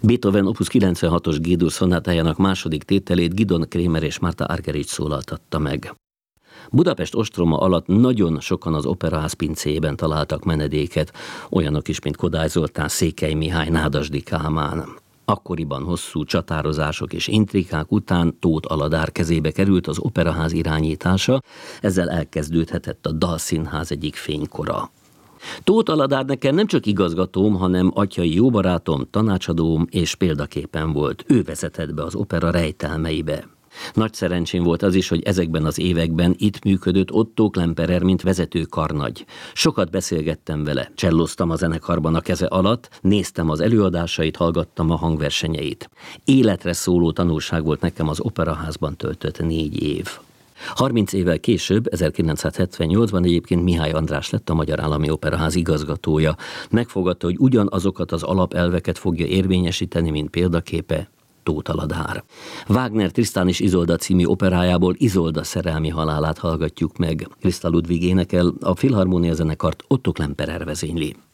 Beethoven Opus 96-os G-dur szonátájának második tételét Gidon Kremer és Marta Argerich szólaltatta meg. Budapest ostroma alatt nagyon sokan az Operaház pincéjében találtak menedéket, olyanok is, mint Kodály Zoltán, Székely Mihály, Nádasdy Kálmán. Akkoriban hosszú csatározások és intrikák után Tóth Aladár kezébe került az Operaház irányítása, ezzel elkezdődhetett a Dalszínház egyik fénykora. Tóth Aladár nekem nem csak igazgatóm, hanem atyai jó barátom, tanácsadóm és példaképen volt. Ő vezetett be az opera rejtelmeibe. Nagy szerencsém volt az is, hogy ezekben az években itt működött Otto Klemperer, mint vezető karnagy. Sokat beszélgettem vele, cselloztam a zenekarban a keze alatt, néztem az előadásait, hallgattam a hangversenyeit. Életre szóló tanulság volt nekem az Operaházban töltött 4 év. 30 évvel később, 1978-ban egyébként Mihály András lett a Magyar Állami Operaház igazgatója. Megfogadta, hogy ugyanazokat az alapelveket fogja érvényesíteni, mint példaképe Tóth Aladár. Wagner Tristan és Izolda című operájából Izolda szerelmi halálát hallgatjuk meg. Christa Ludwig énekel, a Filharmonia zenekart Otto Klemperer vezényli.